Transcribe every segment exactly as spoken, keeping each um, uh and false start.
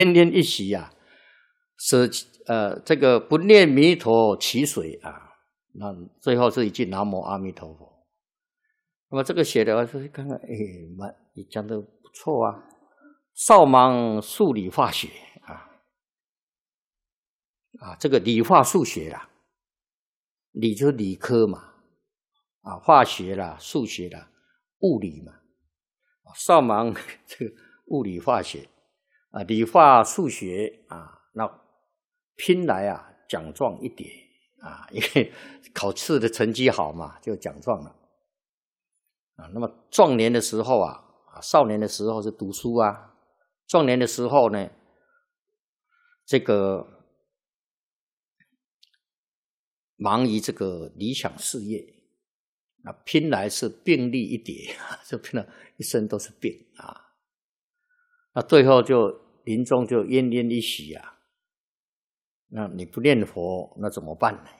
奄奄一息啊，舍呃这个不念弥陀其水啊，那最后是一句南无阿弥陀佛。那么这个写的我说看看，哎，蛮你讲的不错啊。少盲数理化学啊，啊这个理化数学啦，理就是理科嘛，啊化学啦、数学啦、物理嘛，少盲这个物理化学啊，理化数学啊，那拼来啊奖状一叠啊，因为考试的成绩好嘛，就奖状了啊。那么壮年的时候啊，啊少年的时候是读书啊。壮年的时候呢，这个忙于这个理想事业，那拼来是病历一叠，就拼了一生都是病啊。那最后就临终就奄奄一息啊。那你不念佛，那怎么办呢？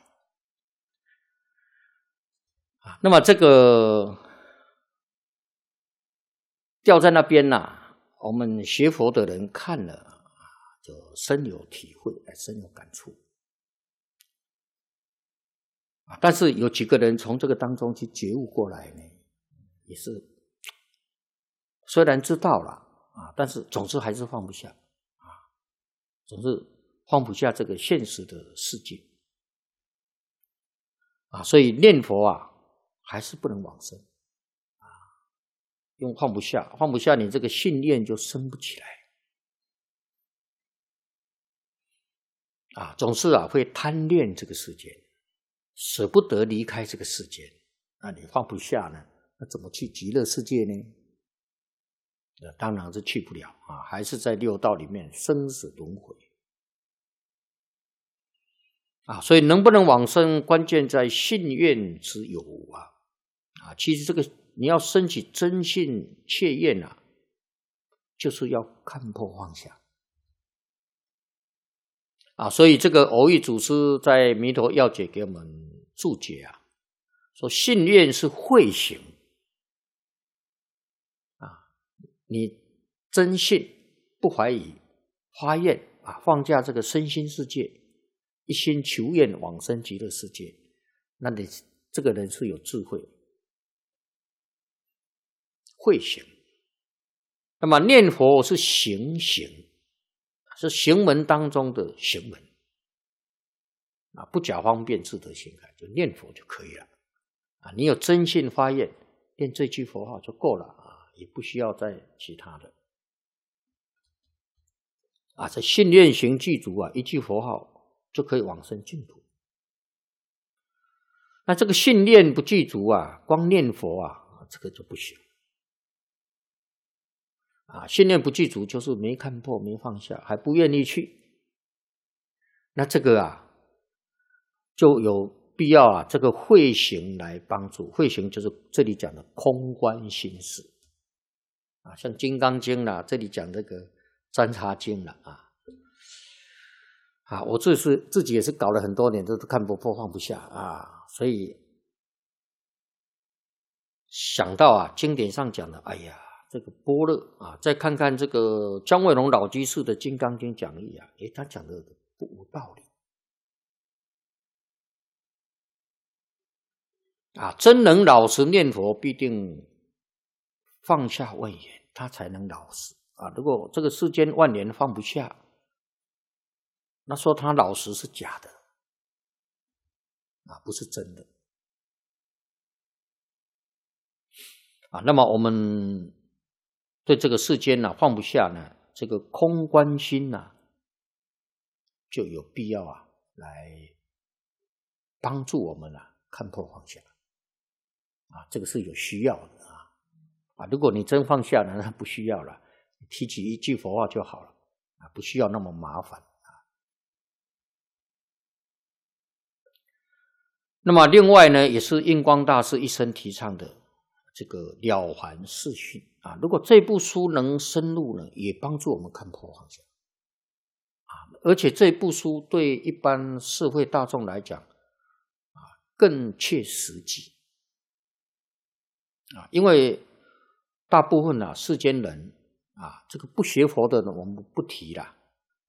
啊，那么这个掉在那边呐、啊。我们学佛的人看了就深有体会，深有感触。但是有几个人从这个当中去觉悟过来呢，也是虽然知道了啊，但是总是还是放不下啊，总是放不下这个现实的世界啊，所以念佛啊，还是不能往生。用放不下，放不下，你这个信念就生不起来啊！总是啊会贪恋这个世间，舍不得离开这个世间。那你放不下呢？那怎么去极乐世界呢？那当然是去不了啊，还是在六道里面生死轮回啊！所以能不能往生，关键在信愿之有啊！啊，其实这个。你要升起真信切愿啊，就是要看破放下啊。所以这个偶益祖师在《弥陀要解》给我们注解啊，说信愿是慧行啊，你真信不怀疑，发愿啊，放下这个身心世界，一心求愿往生极乐世界，那你这个人是有智慧。慧行，那么念佛是行行，是行门当中的行门啊，不假方便自得心开，就念佛就可以了啊。你有真信发愿，念这句佛号就够了啊，也不需要再其他的啊。这信愿行具足啊，一句佛号就可以往生净土。那这个信念不具足啊，光念佛啊，这个就不行。啊，信念不具足，就是没看破，没放下，还不愿意去。那这个啊，就有必要啊，这个慧行来帮助。慧行就是这里讲的空观心事啊，像《金刚经》啦，这里讲这个《占察经》啦啊。啊，我这是自己也是搞了很多年，都看不破，放不下啊，所以想到啊，经典上讲的，哎呀。这个般若啊，再看看这个姜维龙老居士的《金刚经》讲义啊，诶，他讲的不无道理啊！真能老实念佛，必定放下妄言，他才能老实啊！如果这个世间万年放不下，那说他老实是假的啊，不是真的啊。那么我们。对这个世间呢、啊、放不下呢，这个空观心呢、啊，就有必要啊来帮助我们啊看破放下啊，这个是有需要的啊啊！如果你真放下了，那不需要了，提起一句佛号就好了啊，不需要那么麻烦啊。那么另外呢，也是印光大师一生提倡的这个了凡四训啊，如果这部书能深入呢，也帮助我们看破放下啊，而且这部书对一般社会大众来讲啊，更切实际啊，因为大部分啊世间人啊，这个不学佛的呢，我们不提啦